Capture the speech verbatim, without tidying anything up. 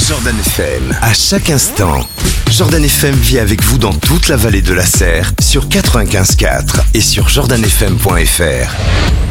Jordan F M, à chaque instant. Jordan F M vit avec vous dans toute la vallée de la Serre, sur quatre-vingt-quinze virgule quatre et sur jordan f m point f r.